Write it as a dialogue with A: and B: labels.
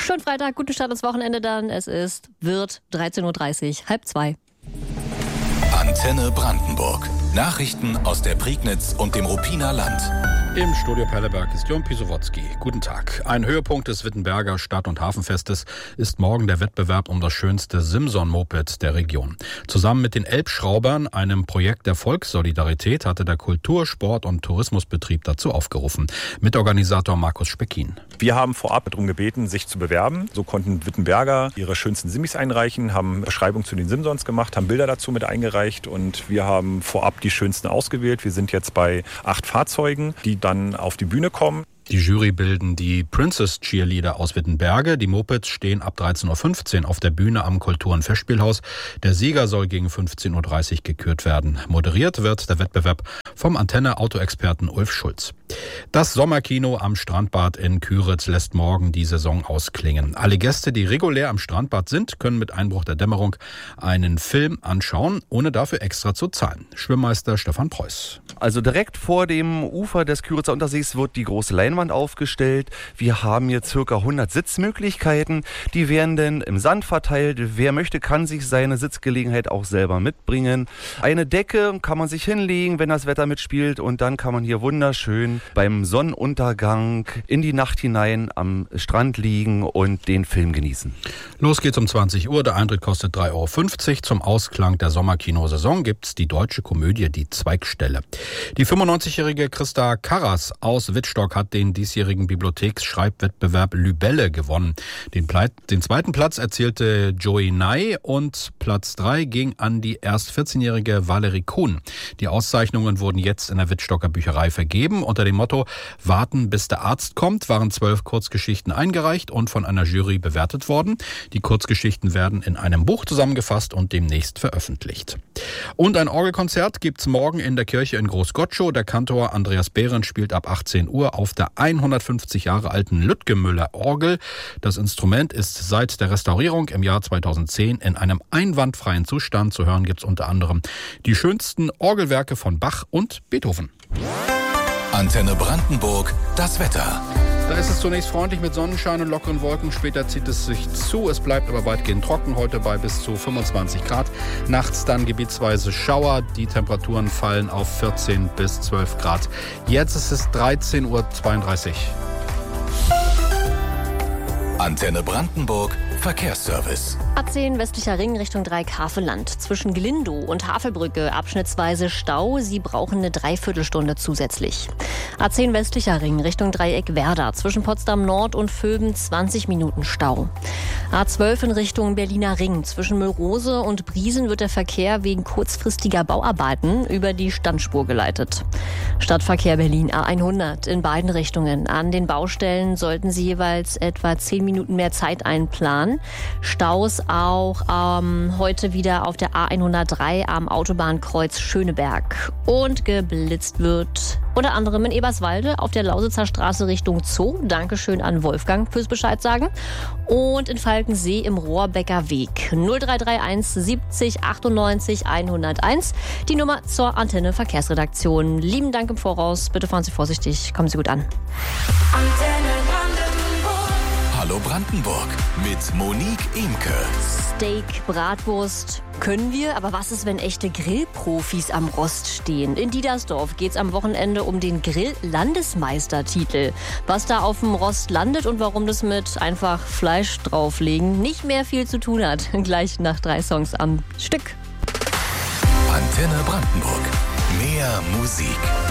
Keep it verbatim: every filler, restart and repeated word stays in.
A: Schönen Freitag, guten Start ins Wochenende dann. Es ist, wird dreizehn Uhr dreißig, halb zwei.
B: Antenne Brandenburg. Nachrichten aus der Prignitz und dem Ruppiner Land.
C: Im Studio Perleberg ist Jon Pisowotzki. Guten Tag. Ein Höhepunkt des Wittenberger Stadt- und Hafenfestes ist morgen der Wettbewerb um das schönste Simson-Moped der Region. Zusammen mit den Elbschraubern, einem Projekt der Volkssolidarität, hatte der Kultur-, Sport- und Tourismusbetrieb dazu aufgerufen. Mitorganisator Markus Speckin.
D: Wir haben vorab darum gebeten, sich zu bewerben. So konnten Wittenberger ihre schönsten Simis einreichen, haben Beschreibungen zu den Simsons gemacht, haben Bilder dazu mit eingereicht und wir haben vorab die schönsten ausgewählt. Wir sind jetzt bei acht Fahrzeugen, die dann auf die Bühne kommen.
C: Die Jury bilden die Princess Cheerleader aus Wittenberge. Die Mopeds stehen ab dreizehn Uhr fünfzehn auf der Bühne am Kultur- und Festspielhaus. Der Sieger soll gegen fünfzehn Uhr dreißig gekürt werden. Moderiert wird der Wettbewerb vom Antenne-Autoexperten Ulf Schulz. Das Sommerkino am Strandbad in Küritz lässt morgen die Saison ausklingen. Alle Gäste, die regulär am Strandbad sind, können mit Einbruch der Dämmerung einen Film anschauen, ohne dafür extra zu zahlen. Schwimmmeister Stefan Preuß.
E: Also direkt vor dem Ufer des Küritzer Untersees wird die große Leinwand aufgestellt. Wir haben hier circa hundert Sitzmöglichkeiten. Die werden dann im Sand verteilt. Wer möchte, kann sich seine Sitzgelegenheit auch selber mitbringen. Eine Decke kann man sich hinlegen, wenn das Wetter mitspielt. Und dann kann man hier wunderschön beim Sonnenuntergang in die Nacht hinein am Strand liegen und den Film genießen.
C: Los geht's um zwanzig Uhr. Der Eintritt kostet drei Euro fünfzig. Zum Ausklang der Sommerkinosaison gibt's die deutsche Komödie Die Zweigstelle. Die fünfundneunzigjährige Christa Karras aus Wittstock hat den diesjährigen Bibliotheksschreibwettbewerb Libelle gewonnen. Den, Pleit- den zweiten Platz erzielte Joey Nye und Platz drei ging an die erst vierzehnjährige Valerie Kuhn. Die Auszeichnungen wurden jetzt in der Wittstocker Bücherei vergeben. Unter dem Motto Warten, bis der Arzt kommt, waren zwölf Kurzgeschichten eingereicht und von einer Jury bewertet worden. Die Kurzgeschichten werden in einem Buch zusammengefasst und demnächst veröffentlicht. Und ein Orgelkonzert gibt's morgen in der Kirche in Großgotschow. Der Kantor Andreas Behrens spielt ab achtzehn Uhr auf der hundertfünfzig Jahre alten Lüttgemüller Orgel. Das Instrument ist seit der Restaurierung im Jahr zweitausendzehn in einem einwandfreien Zustand. Zu hören gibt's unter anderem die schönsten Orgelwerke von Bach und Beethoven.
B: Antenne Brandenburg, das Wetter.
C: Da ist es zunächst freundlich mit Sonnenschein und lockeren Wolken. Später zieht es sich zu. Es bleibt aber weitgehend trocken. Heute bei bis zu fünfundzwanzig Grad. Nachts dann gebietsweise Schauer. Die Temperaturen fallen auf vierzehn bis zwölf Grad. Jetzt ist es dreizehn Uhr zweiunddreißig.
B: Antenne Brandenburg, Verkehrsservice.
A: A zehn westlicher Ring Richtung Dreieck-Havelland. Zwischen Glindow und Havelbrücke abschnittsweise Stau. Sie brauchen eine Dreiviertelstunde zusätzlich. A zehn westlicher Ring Richtung Dreieck Werder. Zwischen Potsdam Nord und Vöben zwanzig Minuten Stau. A zwölf in Richtung Berliner Ring. Zwischen Müllrose und Briesen wird der Verkehr wegen kurzfristiger Bauarbeiten über die Standspur geleitet. Stadtverkehr Berlin A hundert in beiden Richtungen. An den Baustellen sollten Sie jeweils etwa zehn Minuten mehr Zeit einplanen. Staus auch ähm, heute wieder auf der A hundertdrei am Autobahnkreuz Schöneberg. Und geblitzt wird unter anderem in Eberswalde auf der Lausitzer Straße Richtung Zoo. Dankeschön an Wolfgang fürs Bescheid sagen. Und in Falkensee im Rohrbecker Weg. null drei drei eins siebzig achtundneunzig hunderteins. Die Nummer zur Antenne Verkehrsredaktion. Lieben Dank im Voraus. Bitte fahren Sie vorsichtig. Kommen Sie gut an.
B: Antenne Brandenburg. Hallo Brandenburg mit Monique Imke.
A: Steak, Bratwurst können wir, aber was ist, wenn echte Grillprofis am Rost stehen? In Diedersdorf geht's am Wochenende um den Grill-Landesmeistertitel. Was da auf dem Rost landet und warum das mit einfach Fleisch drauflegen nicht mehr viel zu tun hat. Gleich nach drei Songs am Stück.
B: Antenne Brandenburg. Mehr Musik.